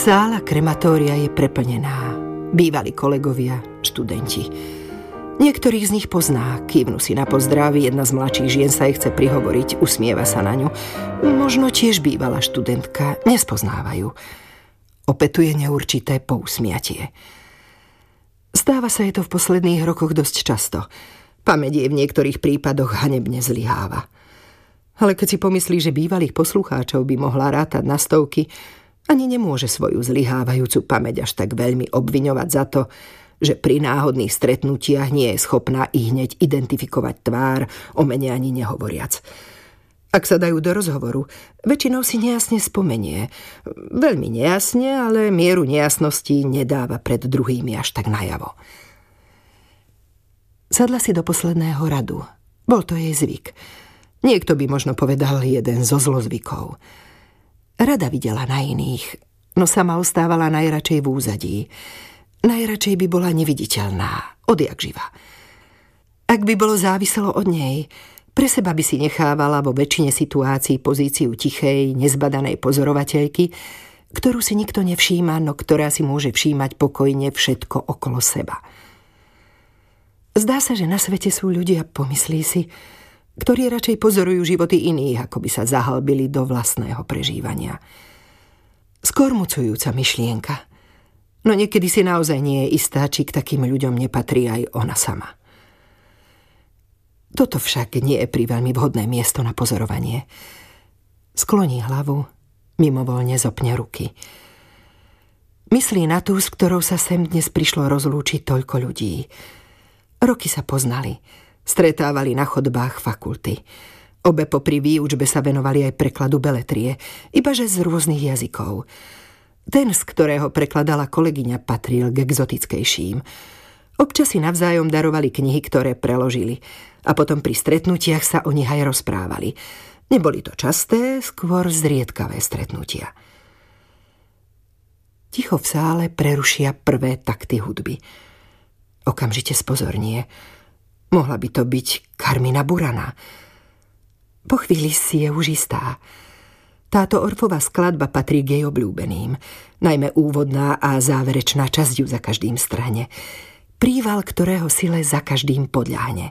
Sála krematória je preplnená. Bývali kolegovia, študenti. Niektorých z nich pozná, kývnu si na pozdraví, jedna z mladších žien sa jej chce prihovoriť, usmieva sa na ňu. Možno tiež bývala študentka, nespoznávajú. Opetuje neurčité pousmiatie. Stáva sa jej to v posledných rokoch dosť často. Pamäť jej v niektorých prípadoch hanebne zlyháva. Ale keď si pomyslí, že bývalých poslucháčov by mohla rátať na stovky, ani nemôže svoju zlyhávajúcu pamäť až tak veľmi obviňovať za to, že pri náhodných stretnutiach nie je schopná i hneď identifikovať tvár, o mene ani nehovoriac. Ak sa dajú do rozhovoru, väčšinou si nejasne spomenie. Veľmi nejasne, ale mieru nejasnosti nedáva pred druhými až tak najavo. Sadla si do posledného radu. Bol to jej zvyk. Niekto by možno povedal jeden zo zlozvykov. Rada videla na iných, no sama ostávala najradšej v úzadí. Najradšej by bola neviditeľná, odjakživa. Ak by bolo záviselo od nej, pre seba by si nechávala vo väčšine situácií pozíciu tichej, nezbadanej pozorovateľky, ktorú si nikto nevšíma, no ktorá si môže všímať pokojne všetko okolo seba. Zdá sa, že na svete sú ľudia, pomyslí si, ktorí radšej pozorujú životy iných, ako by sa zahlbili do vlastného prežívania. Skormucujúca myšlienka. No niekedy si naozaj nie je istá, či k takým ľuďom nepatrí aj ona sama. Toto však nie je priveľmi vhodné miesto na pozorovanie. Skloní hlavu, mimovoľne zopne ruky. Myslí na tú, s ktorou sa sem dnes prišlo rozlúčiť toľko ľudí. Roky sa poznali, stretávali na chodbách fakulty. Obe popri výučbe sa venovali aj prekladu beletrie, ibaže z rôznych jazykov. Ten, z ktorého prekladala kolegyňa, patril k exotickejším. Občas si navzájom darovali knihy, ktoré preložili, a potom pri stretnutiach sa o nich aj rozprávali. Neboli to časté, skôr zriedkavé stretnutia. Ticho v sále prerušia prvé takty hudby. Okamžite spozornie. Mohla by to byť Carmina Burana. Po chvíli si je už istá. Táto orfová skladba patrí k jej obľúbeným, najmä úvodná a záverečná časť ju za každým strane. Príval, ktorého sile za každým podľahne.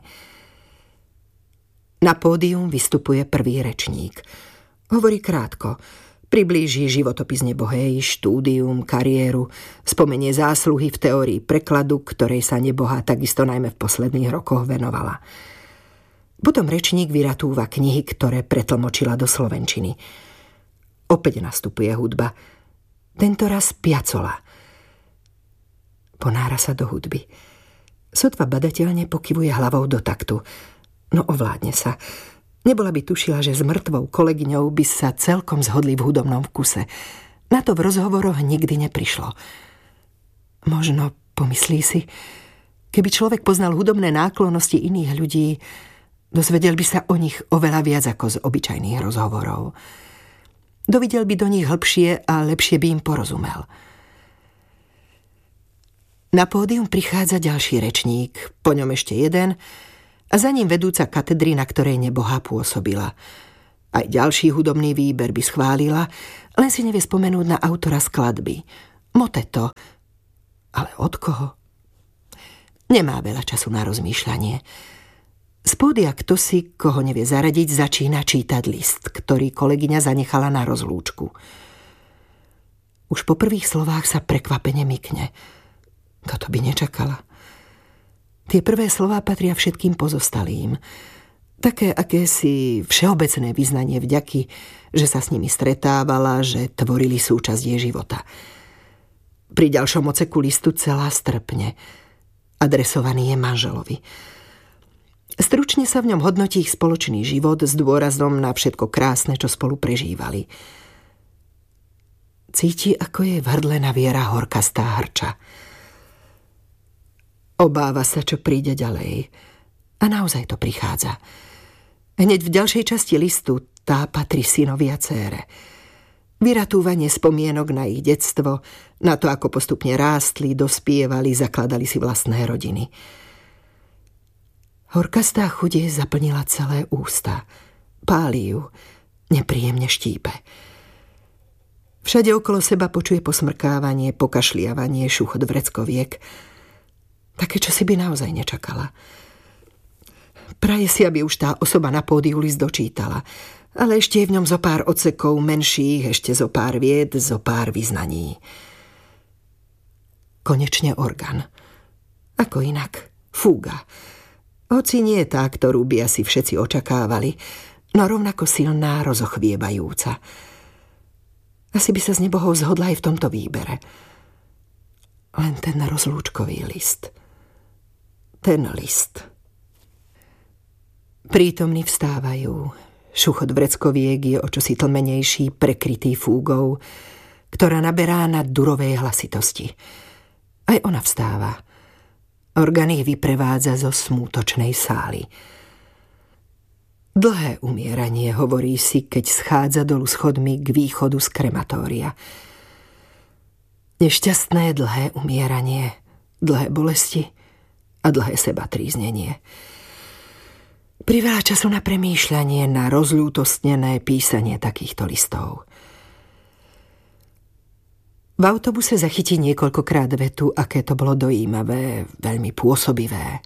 Na pódium vystupuje prvý rečník. Hovorí krátko, priblíži životopis nebohej, štúdium, kariéru, spomenie zásluhy v teórii prekladu, ktorej sa nebohá takisto najmä v posledných rokoch venovala. Potom rečník vyratúva knihy, ktoré pretlmočila do slovenčiny. Opäť nastupuje hudba. Tentoraz Piazzolla. Ponára sa do hudby. Sotva badateľne pokyvuje hlavou do taktu. No ovládne sa. Nebola by tušila, že s mŕtvou kolegyňou by sa celkom zhodli v hudobnom vkuse. Na to v rozhovoroch nikdy neprišlo. Možno, pomyslí si, keby človek poznal hudobné náklonnosti iných ľudí, dozvedel by sa o nich oveľa viac ako z obyčajných rozhovorov. Dovidel by do nich hlbšie a lepšie by im porozumel. Na pódium prichádza ďalší rečník, po ňom ešte jeden a za ním vedúca katedry, na ktorej nebohá pôsobila. Aj ďalší hudobný výber by schválila, len si nevie spomenúť na autora skladby. Moteto. Ale od koho? Nemá veľa času na rozmýšľanie. Z pódia ktosi, koho nevie zaradiť, začína čítať list, ktorý kolegyňa zanechala na rozlúčku. Už po prvých slovách sa prekvapene mykne. Toto by nečakala. Tie prvé slová patria všetkým pozostalým. Také akési všeobecné vyznanie vďaky, že sa s nimi stretávala, že tvorili súčasť jej života. Pri ďalšom oceku listu celá strpne. Adresovaný je manželovi. Stručne sa v ňom hodnotí ich spoločný život s dôrazom na všetko krásne, čo spolu prežívali. Cíti, ako je v hrdle naviera horkastá hrča. Obáva sa, čo príde ďalej. A naozaj to prichádza. Hneď v ďalšej časti listu tá patrí synovi a dcére. Vyratúvanie spomienok na ich detstvo, na to, ako postupne rástli, dospievali, zakladali si vlastné rodiny. Horkastá chuť zaplnila celé ústa. Páli ju, nepríjemne štípe. Všade okolo seba počuje posmrkávanie, pokašliavanie, šuchot vreckoviek. Také, čo si by naozaj nečakala. Praje si, aby už tá osoba na pódiu list dočítala, ale ešte je v ňom zo pár odsekov menších, ešte zo pár vied, zo pár vyznaní. Konečne orgán. Ako inak? Fúga. Hoci nie je tá, ktorú by asi všetci očakávali, no rovnako silná, rozochvievajúca. Asi by sa z nebohov zhodla aj v tomto výbere. Len ten rozlúčkový list. Ten list. Prítomní vstávajú. Šuchot vreckoviek je o čosi tlmenejší, prekrytý fúgou, ktorá naberá na durovej hlasitosti. Aj ona vstáva. Orgán ich vyprevádza zo smútočnej sály. Dlhé umieranie, hovorí si, keď schádza dolu schodmi k východu z krematória. Nešťastné dlhé umieranie, dlhé bolesti a dlhé sebatríznenie. Priveľa času na premýšľanie, na rozľútostnené písanie takýchto listov. V autobuse zachytí niekoľkokrát vetu, aké to bolo dojímavé, veľmi pôsobivé.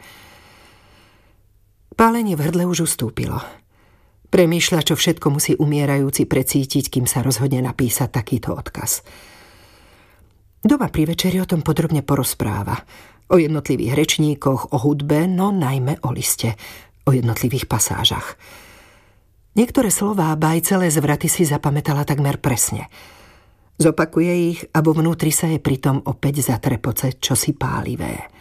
Pálenie v hrdle už ustúpilo. Premýšľa, čo všetko musí umierajúci precítiť, kým sa rozhodne napísať takýto odkaz. Doma pri večeri o tom podrobne porozpráva. O jednotlivých rečníkoch, o hudbe, no najmä o liste, o jednotlivých pasážach. Niektoré slová, ba aj celé zvraty si zapamätala takmer presne. Zopakuje ich a vo vnútri sa je pritom opäť zatrepoce čosi pálivé.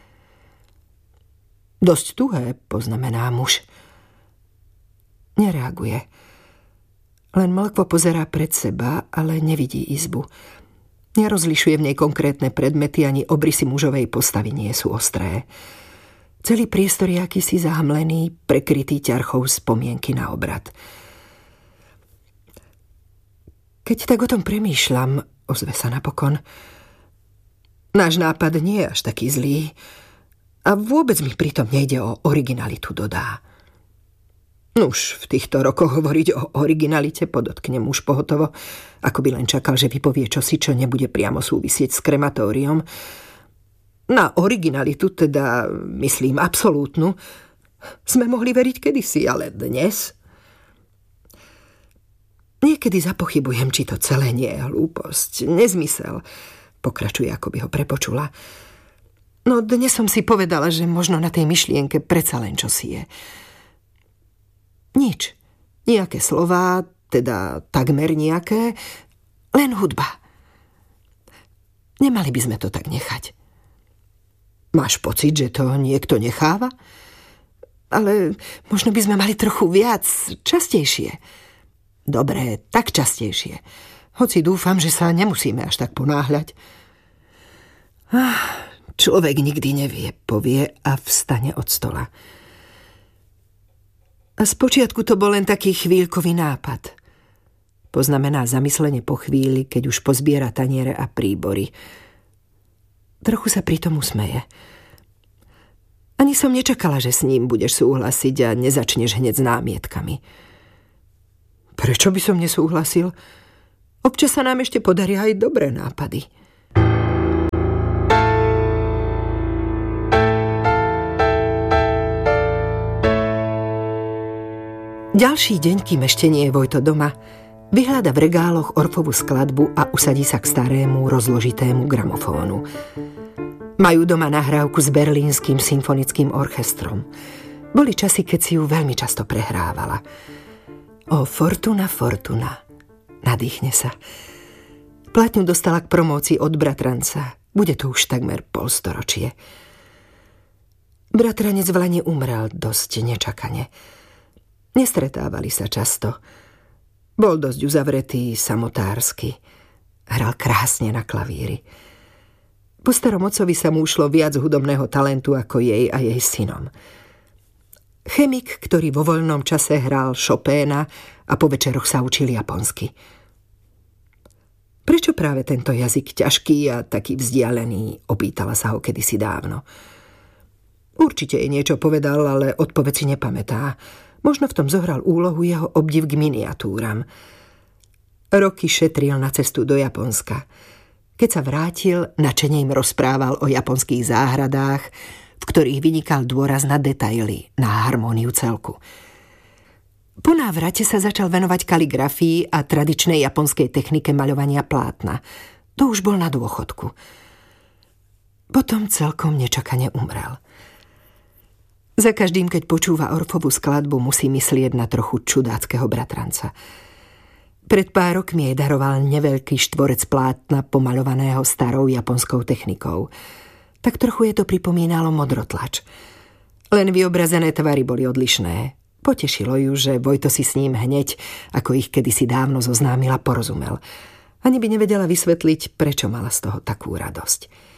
Dosť tuhé, poznamená muž. Nereaguje. Len mlkvo pozerá pred seba, ale nevidí izbu. Nerozlišuje v nej konkrétne predmety, ani obrysy mužovej postavy nie sú ostré. Celý priestor je akýsi zahmlený, prekrytý ťarchou spomienky na obrad. Keď tak o tom premýšľam, ozve sa napokon, náš nápad nie je až taký zlý a vôbec mi pritom nejde o originalitu, dodá. Nuž, v týchto rokoch hovoriť o originalite, podotkne muž pohotovo, ako by len čakal, že vypovie čosi, čo nebude priamo súvisieť s krematóriom. Na originalitu, teda myslím absolútnu, sme mohli veriť kedysi, ale dnes... Niekedy zapochybujem, či to celé nie je hlúposť, nezmysel, pokračuje, ako by ho prepočula. No dnes som si povedala, že možno na tej myšlienke predsa len čosi je. Nič. Nejaké slová, teda takmer nejaké, len hudba. Nemali by sme to tak nechať. Máš pocit, že to niekto necháva? Ale možno by sme mali trochu viac, častejšie. Dobre, tak častejšie. Hoci dúfam, že sa nemusíme až tak ponáhľať. Človek nikdy nevie, povie a vstane od stola. A spočiatku to bol len taký chvíľkový nápad. Poznamená zamyslenie po chvíli, keď už pozbiera taniere a príbory. Trochu sa pritom usmeje. Ani som nečakala, že s ním budeš súhlasiť a nezačneš hneď s námietkami. Prečo by som nesúhlasil? Občas sa nám ešte podaria aj dobré nápady. Ďalší deň, kým ešte nie je Vojto doma, vyhľada v regáloch Orfovu skladbu a usadí sa k starému, rozložitému gramofónu. Majú doma nahrávku s Berlínskym symfonickým orchestrom. Boli časy, keď si ju veľmi často prehrávala. O Fortuna, Fortuna. Nadýchne sa. Platňu dostala k promócii od bratranca. Bude to už takmer polstoročie. Bratranec v Lani umrel dosť nečakane. Nestretávali sa často. Bol dosť uzavretý, samotársky. Hral krásne na klavíri. Po starom otcovi sa mu ušlo viac hudobného talentu ako jej a jej synom. Chemik, ktorý vo voľnom čase hral Chopina a po večeroch sa učil japonsky. Prečo práve tento jazyk ťažký a taký vzdialený, opýtala sa ho kedysi dávno. Určite jej niečo povedal, ale odpoveď si nepamätá. Možno v tom zohral úlohu jeho obdiv k miniatúram. Roky šetril na cestu do Japonska. Keď sa vrátil, nadšene im rozprával o japonských záhradách, v ktorých vynikal dôraz na detaily, na harmóniu celku. Po návrate sa začal venovať kaligrafii a tradičnej japonskej technike maľovania plátna. To už bol na dôchodku. Potom celkom nečakane umrel. Za každým, keď počúva Orfovú skladbu, musí myslieť na trochu čudáckeho bratranca. Pred pár rokmi jej daroval neveľký štvorec plátna pomaľovaného starou japonskou technikou. Tak trochu je to pripomínalo modrotlač. Len vyobrazené tvary boli odlišné. Potešilo ju, že Vojto si s ním hneď, ako ich kedysi dávno zoznámila, porozumel. Ani by nevedela vysvetliť, prečo mala z toho takú radosť.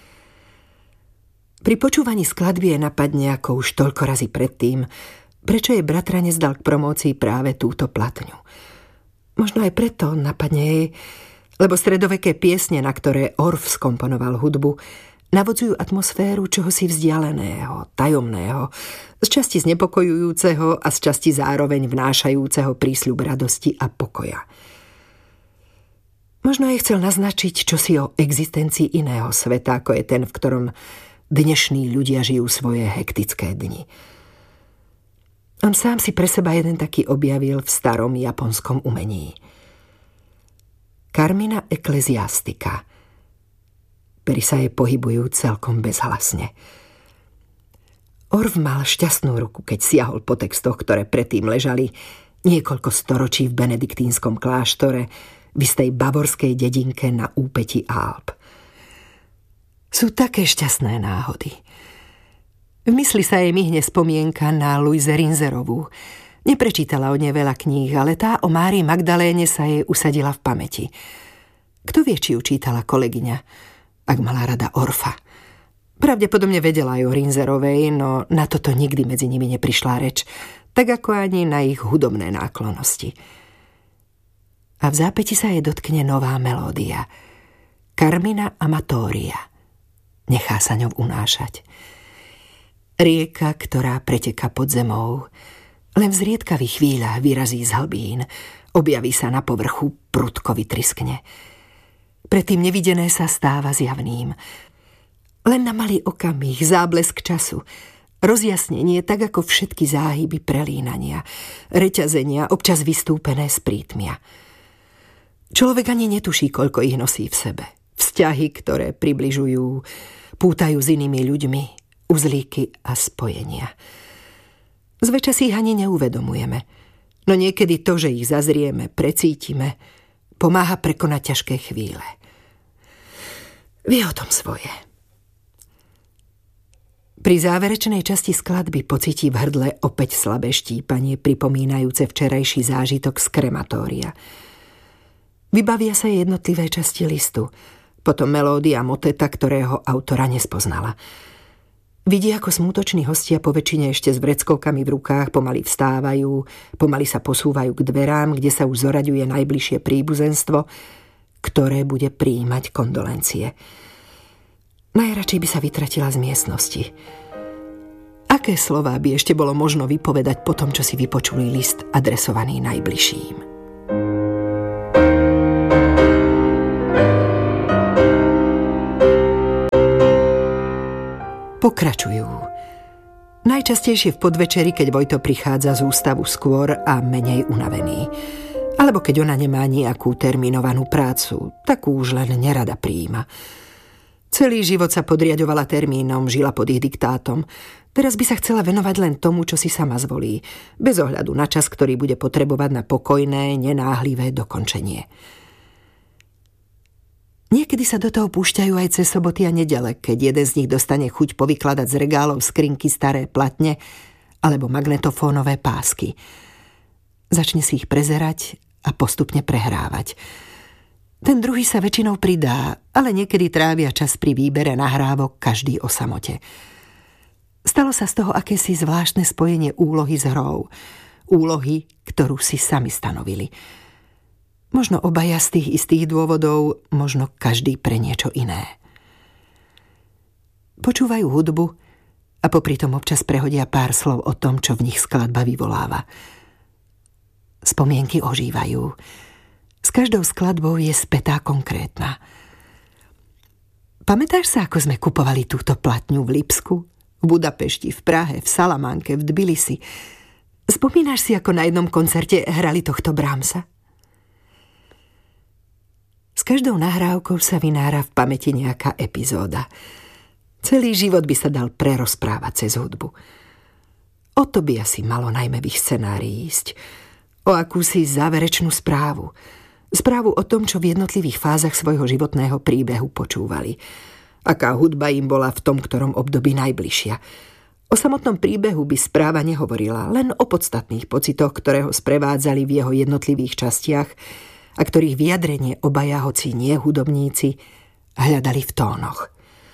Pri počúvaní skladby je napadne, ako už toľko razy predtým, prečo jej bratranec dal k promócii práve túto platňu. Možno aj preto napadne jej, lebo stredoveké piesne, na ktoré Orff skomponoval hudbu, navodzujú atmosféru čohosi vzdialeného, tajomného, z časti znepokojujúceho a z časti zároveň vnášajúceho prísľub radosti a pokoja. Možno jej chcel naznačiť čosi o existencii iného sveta, ako je ten, v ktorom dnešní ľudia žijú svoje hektické dni. On sám si pre seba jeden taký objavil v starom japonskom umení. Carmina ecclesiastica. Pery sa jej pohybujú celkom bezhlasne. Orff mal šťastnú ruku, keď siahol po textoch, ktoré predtým ležali niekoľko storočí v benediktínskom kláštore v istej bavorskej dedinke na úpetí Alp. Sú také šťastné náhody. V mysli sa jej myhne spomienka na Luise Rinzerovú. Neprečítala od nej veľa kníh, ale tá o Márii Magdaléne sa jej usadila v pamäti. Kto vie, či ju čítala kolegyňa, ak mala rada Orfa. Pravdepodobne vedela aj o Rinzerovej, no na toto nikdy medzi nimi neprišla reč, tak ako ani na ich hudobné náklonnosti. A v zápäti sa jej dotkne nová melódia. Carmina Amatoria. Nechá sa ňou unášať. Rieka, ktorá preteká pod zemou, len v zriedkavých chvíľach vyrazí z hlbín, objaví sa na povrchu, prudko vytriskne. Predtým nevidené sa stáva zjavným. Len na malý okamih, záblesk času, rozjasnenie, tak ako všetky záhyby prelínania, reťazenia, občas vystúpené z prítmia. Človek ani netuší, koľko ich nosí v sebe. Vzťahy, ktoré približujú, pútajú s inými ľuďmi, uzlíky a spojenia. Zväčša si ich ani neuvedomujeme, no niekedy to, že ich zazrieme, precítime, pomáha prekonať ťažké chvíle. Vie o tom svoje. Pri záverečnej časti skladby pocíti v hrdle opäť slabé štípanie, pripomínajúce včerajší zážitok z krematória. Vybavia sa jednotlivé časti listu, potom melódia moteta, ktorého autora nespoznala. Vidí, ako smútoční hostia po väčšine ešte s vreckovkami v rukách pomaly vstávajú, pomaly sa posúvajú k dverám, kde sa už zoraďuje najbližšie príbuzenstvo, ktoré bude prijímať kondolencie. Najradšej by sa vytratila z miestnosti. Aké slová by ešte bolo možno vypovedať po tom, čo si vypočuli list adresovaný najbližším? Pokračujú. Najčastejšie v podvečeri, keď Vojto prichádza z ústavu skôr a menej unavený. Alebo keď ona nemá nejakú termínovanú prácu, takú už len nerada prijíma. Celý život sa podriaďovala termínom, žila pod ich diktátom. Teraz by sa chcela venovať len tomu, čo si sama zvolí, bez ohľadu na čas, ktorý bude potrebovať na pokojné, nenáhlivé dokončenie. Niekedy sa do toho púšťajú aj cez soboty a nedele, keď jeden z nich dostane chuť povykladať z regálov skrinky staré platne alebo magnetofónové pásky. Začne si ich prezerať a postupne prehrávať. Ten druhý sa väčšinou pridá, ale niekedy trávia čas pri výbere nahrávok každý o samote. Stalo sa z toho akési zvláštne spojenie úlohy s hrou. Úlohy, ktorú si sami stanovili. Možno obaja z tých istých dôvodov, možno každý pre niečo iné. Počúvajú hudbu a popri tom občas prehodia pár slov o tom, čo v nich skladba vyvoláva. Spomienky ožívajú. S každou skladbou je spätá konkrétna. Pamätáš sa, ako sme kupovali túto platňu v Lipsku, v Budapešti, v Prahe, v Salamanke, v Tbilisi? Spomínaš si, ako na jednom koncerte hrali tohto Brahmsa? S každou nahrávkou sa vynára v pamäti nejaká epizóda. Celý život by sa dal prerozprávať cez hudbu. O to by asi malo najmä v ich scenárii ísť. O akúsi záverečnú správu. Správu o tom, čo v jednotlivých fázach svojho životného príbehu počúvali. Aká hudba im bola v tom ktorom období najbližšia. O samotnom príbehu by správa nehovorila, len o podstatných pocitoch, ktoré ho sprevádzali v jeho jednotlivých častiach a ktorých vyjadrenie obaja, hoci nie hudobníci, hľadali v tónoch.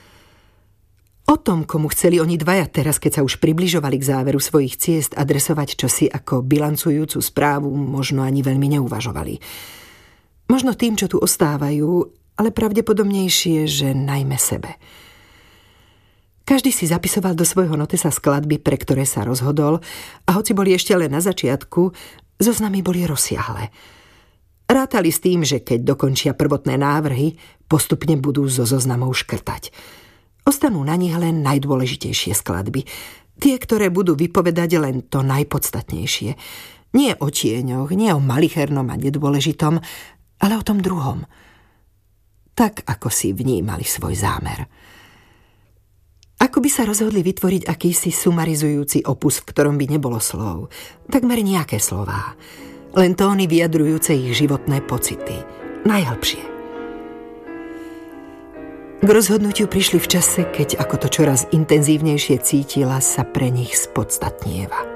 O tom, komu chceli oni dvaja teraz, keď sa už približovali k záveru svojich ciest, adresovať čosi ako bilancujúcu správu, možno ani veľmi neuvažovali. Možno tým, čo tu ostávajú, ale pravdepodobnejšie, že najmä sebe. Každý si zapisoval do svojho notesa skladby, pre ktoré sa rozhodol, a hoci boli ešte len na začiatku, zoznamy boli rozsiahle. Rátali s tým, že keď dokončia prvotné návrhy, postupne budú zo zoznamov škrtať. Ostanú na nich len najdôležitejšie skladby, tie, ktoré budú vypovedať len to najpodstatnejšie. Nie o tieňoch, nie o malichernom a nedôležitom, ale o tom druhom. Tak, ako si vnímali svoj zámer. Ako by sa rozhodli vytvoriť akýsi sumarizujúci opus, v ktorom by nebolo slov, takmer nejaké slová, len tóny vyjadrujúce ich životné pocity, najhlbšie. K rozhodnutiu prišli v čase, keď ako to čoraz intenzívnejšie cítila, sa pre nich spodstatnieva.